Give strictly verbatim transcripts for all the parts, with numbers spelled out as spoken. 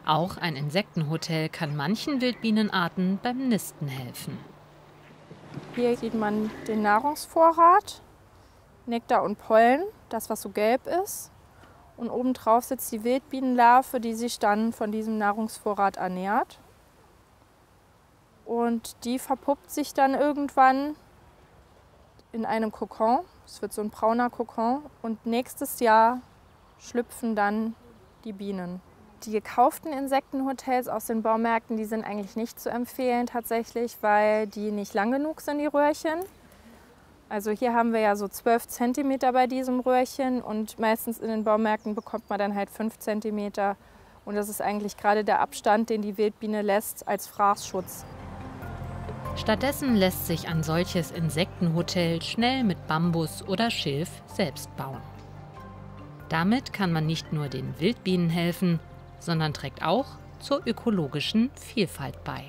Auch ein Insektenhotel kann manchen Wildbienenarten beim Nisten helfen. Hier sieht man den Nahrungsvorrat, Nektar und Pollen, das was so gelb ist. Und obendrauf sitzt die Wildbienenlarve, die sich dann von diesem Nahrungsvorrat ernährt. Und die verpuppt sich dann irgendwann in einem Kokon. Es wird so ein brauner Kokon. Und nächstes Jahr schlüpfen dann die Bienen. Die gekauften Insektenhotels aus den Baumärkten, die sind eigentlich nicht zu empfehlen tatsächlich, weil die nicht lang genug sind, die Röhrchen. Also hier haben wir ja so zwölf Zentimeter bei diesem Röhrchen und meistens in den Baumärkten bekommt man dann halt fünf Zentimeter. Und das ist eigentlich gerade der Abstand, den die Wildbiene lässt als Fraßschutz. Stattdessen lässt sich ein solches Insektenhotel schnell mit Bambus oder Schilf selbst bauen. Damit kann man nicht nur den Wildbienen helfen, sondern trägt auch zur ökologischen Vielfalt bei.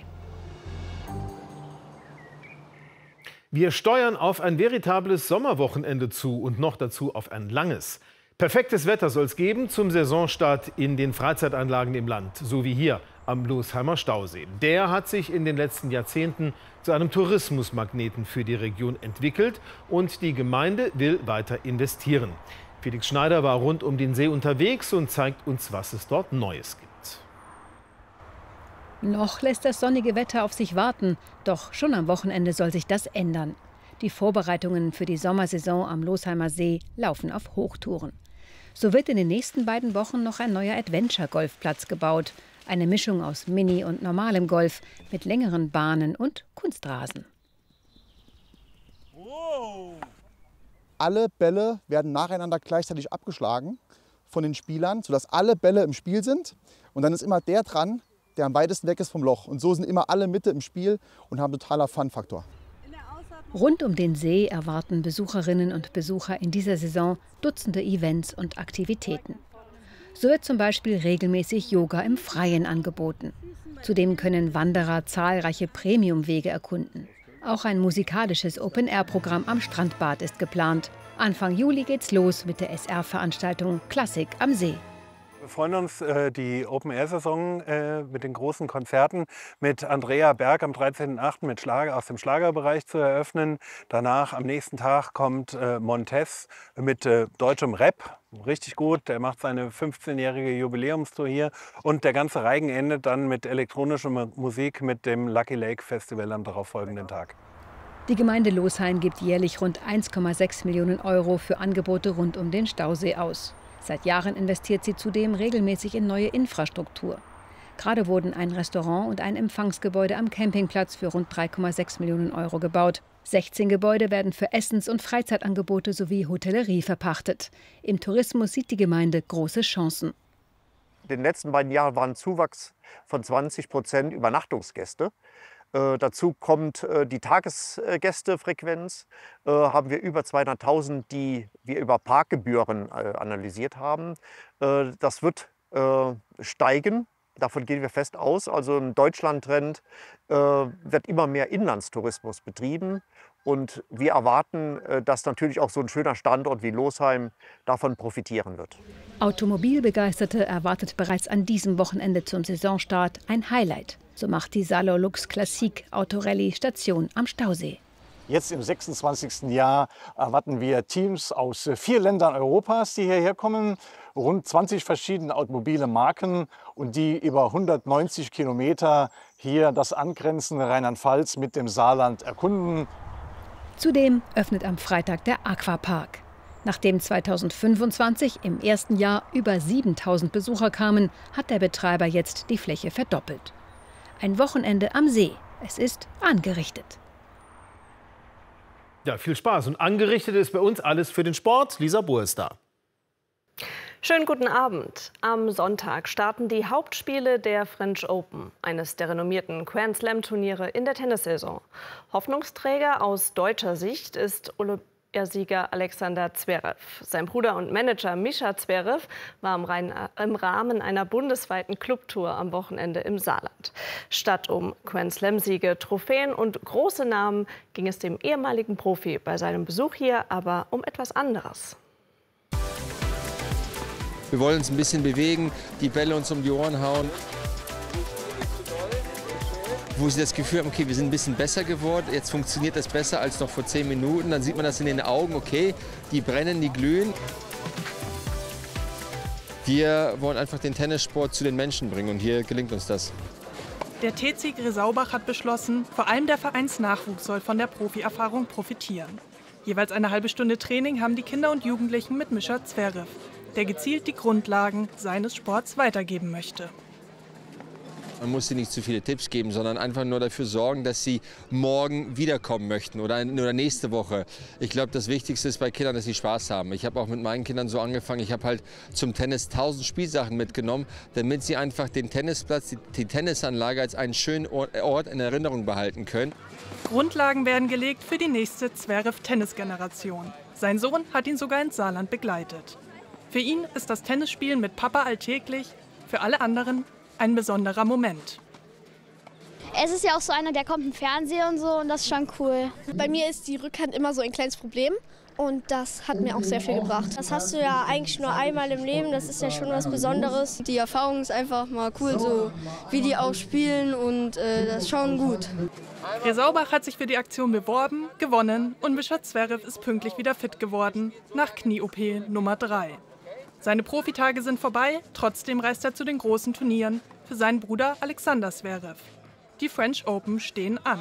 Wir steuern auf ein veritables Sommerwochenende zu und noch dazu auf ein langes. Perfektes Wetter soll es geben zum Saisonstart in den Freizeitanlagen im Land, so wie hier am Losheimer Stausee. Der hat sich in den letzten Jahrzehnten zu einem Tourismusmagneten für die Region entwickelt und die Gemeinde will weiter investieren. Felix Schneider war rund um den See unterwegs und zeigt uns, was es dort Neues gibt. Noch lässt das sonnige Wetter auf sich warten, doch schon am Wochenende soll sich das ändern. Die Vorbereitungen für die Sommersaison am Losheimer See laufen auf Hochtouren. So wird in den nächsten beiden Wochen noch ein neuer Adventure-Golfplatz gebaut. Eine Mischung aus Mini- und normalem Golf mit längeren Bahnen und Kunstrasen. Wow. Alle Bälle werden nacheinander gleichzeitig abgeschlagen von den Spielern, sodass alle Bälle im Spiel sind. Und dann ist immer der dran, der am weitesten weg ist vom Loch. Und so sind immer alle Mitte im Spiel und haben totaler Fun-Faktor. Rund um den See erwarten Besucherinnen und Besucher in dieser Saison Dutzende Events und Aktivitäten. So wird zum Beispiel regelmäßig Yoga im Freien angeboten. Zudem können Wanderer zahlreiche Premiumwege erkunden. Auch ein musikalisches Open-Air-Programm am Strandbad ist geplant. Anfang Juli geht's los mit der S R-Veranstaltung Klassik am See. Wir freuen uns, die Open-Air-Saison mit den großen Konzerten mit Andrea Berg am dreizehnten achten mit Schlager aus dem Schlagerbereich zu eröffnen. Danach am nächsten Tag kommt Montez mit deutschem Rap. Richtig gut, der macht seine fünfzehnjährige Jubiläumstour hier. Und der ganze Reigen endet dann mit elektronischer Musik mit dem Lucky Lake Festival am darauffolgenden Tag. Die Gemeinde Losheim gibt jährlich rund eins Komma sechs Millionen Euro für Angebote rund um den Stausee aus. Seit Jahren investiert sie zudem regelmäßig in neue Infrastruktur. Gerade wurden ein Restaurant und ein Empfangsgebäude am Campingplatz für rund drei Komma sechs Millionen Euro gebaut. sechzehn Gebäude werden für Essens- und Freizeitangebote sowie Hotellerie verpachtet. Im Tourismus sieht die Gemeinde große Chancen. In den letzten beiden Jahren war ein Zuwachs von zwanzig Prozent Übernachtungsgäste. Äh, dazu kommt äh, die Tagesgästefrequenz. Äh, haben wir über zweihunderttausend, die wir über Parkgebühren äh, analysiert haben. Äh, das wird äh, steigen. Davon gehen wir fest aus. Also ein Deutschland-Trend äh, wird immer mehr Inlandstourismus betrieben. Und wir erwarten, äh, dass natürlich auch so ein schöner Standort wie Losheim davon profitieren wird. Automobilbegeisterte erwartet bereits an diesem Wochenende zum Saisonstart ein Highlight. So macht die Salolux Classique Autorallye Station am Stausee. Jetzt im sechsundzwanzigsten Jahr erwarten wir Teams aus vier Ländern Europas, die hierher kommen. Rund zwanzig verschiedene automobile Marken und die über hundertneunzig Kilometer hier das angrenzende Rheinland-Pfalz mit dem Saarland erkunden. Zudem öffnet am Freitag der Aquapark. Nachdem zweitausendfünfundzwanzig im ersten Jahr über siebentausend Besucher kamen, hat der Betreiber jetzt die Fläche verdoppelt. Ein Wochenende am See. Es ist angerichtet. Ja, viel Spaß. Und angerichtet ist bei uns alles für den Sport. Lisa Bohr ist da. Schönen guten Abend. Am Sonntag starten die Hauptspiele der French Open, eines der renommierten Grand Slam-Turniere in der Tennissaison. Hoffnungsträger aus deutscher Sicht ist Olympiasieger Alexander Zverev. Sein Bruder und Manager Mischa Zverev war im, Rhein, im Rahmen einer bundesweiten Clubtour am Wochenende im Saarland. Statt um Grand Slam-Siege, Trophäen und große Namen ging es dem ehemaligen Profi bei seinem Besuch hier aber um etwas anderes. Wir wollen uns ein bisschen bewegen, die Bälle uns um die Ohren hauen. Wo sie das Gefühl haben, okay, wir sind ein bisschen besser geworden, jetzt funktioniert das besser als noch vor zehn Minuten. Dann sieht man das in den Augen, okay, die brennen, die glühen. Wir wollen einfach den Tennissport zu den Menschen bringen und hier gelingt uns das. Der T C Grisaubach hat beschlossen, vor allem der Vereinsnachwuchs soll von der Profi-Erfahrung profitieren. Jeweils eine halbe Stunde Training haben die Kinder und Jugendlichen mit Mischa Zverev, der gezielt die Grundlagen seines Sports weitergeben möchte. Man muss ihnen nicht zu viele Tipps geben, sondern einfach nur dafür sorgen, dass sie morgen wiederkommen möchten oder, oder nächste Woche. Ich glaube, das Wichtigste ist bei Kindern, dass sie Spaß haben. Ich habe auch mit meinen Kindern so angefangen. Ich habe halt zum Tennis tausend Spielsachen mitgenommen, damit sie einfach den Tennisplatz, die, die Tennisanlage als einen schönen Ort in Erinnerung behalten können. Grundlagen werden gelegt für die nächste Zverev-Tennis-Generation. Sein Sohn hat ihn sogar ins Saarland begleitet. Für ihn ist das Tennisspielen mit Papa alltäglich, für alle anderen ein besonderer Moment. Es ist ja auch so einer, der kommt im Fernsehen und so und das ist schon cool. Bei mir ist die Rückhand immer so ein kleines Problem und das hat mir auch sehr viel gebracht. Das hast du ja eigentlich nur einmal im Leben, das ist ja schon was Besonderes. Die Erfahrung ist einfach mal cool, so wie die auch spielen und äh, das ist schon gut. Grisaubach hat sich für die Aktion beworben, gewonnen und Mischa Zverev ist pünktlich wieder fit geworden, nach Knie-O P Nummer drei. Seine Profitage sind vorbei, trotzdem reist er zu den großen Turnieren für seinen Bruder Alexander Zverev. Die French Open stehen an.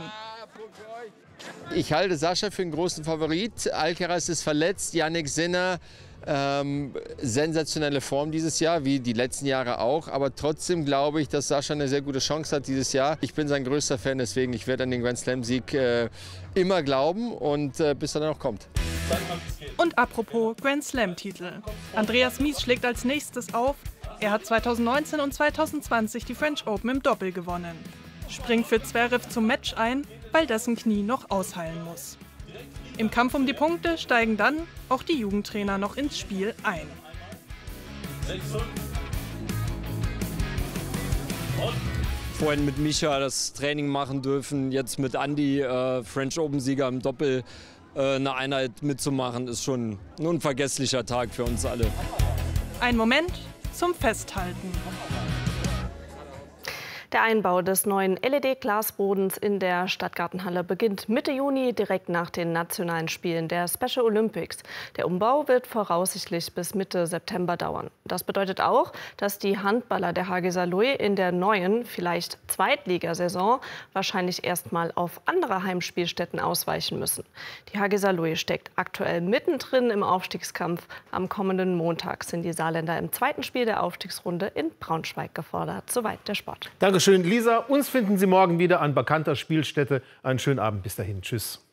Ich halte Sascha für einen großen Favorit. Alcaraz ist verletzt, Jannik Sinner, ähm, sensationelle Form dieses Jahr, wie die letzten Jahre auch. Aber trotzdem glaube ich, dass Sascha eine sehr gute Chance hat dieses Jahr. Ich bin sein größter Fan, deswegen ich werde an den Grand Slam-Sieg äh, immer glauben und äh, bis er dann noch kommt. Und apropos Grand Slam-Titel. Andreas Mies schlägt als nächstes auf. Er hat zweitausendneunzehn und zweitausendzwanzig die French Open im Doppel gewonnen. Springt für Zverev zum Match ein, weil dessen Knie noch ausheilen muss. Im Kampf um die Punkte steigen dann auch die Jugendtrainer noch ins Spiel ein. Vorhin mit Mischa das Training machen dürfen, jetzt mit Andi, äh, French Open-Sieger im Doppel, äh, eine Einheit mitzumachen, ist schon ein unvergesslicher Tag für uns alle. Ein Moment zum Festhalten. Der Einbau des neuen L E D-Glasbodens in der Stadtgartenhalle beginnt Mitte Juni, direkt nach den nationalen Spielen der Special Olympics. Der Umbau wird voraussichtlich bis Mitte September dauern. Das bedeutet auch, dass die Handballer der H G Saarlouis in der neuen, vielleicht Zweitligasaison, wahrscheinlich erstmal auf andere Heimspielstätten ausweichen müssen. Die H G Saarlouis steckt aktuell mittendrin im Aufstiegskampf. Am kommenden Montag sind die Saarländer im zweiten Spiel der Aufstiegsrunde in Braunschweig gefordert. Soweit der Sport. Dankeschön, Lisa. Uns finden Sie morgen wieder an bekannter Spielstätte. Einen schönen Abend. Bis dahin. Tschüss.